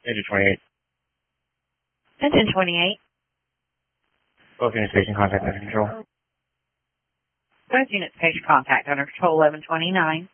Engine 28. Engine 28. Both unit station contact under control. Both units station contact under control 1129.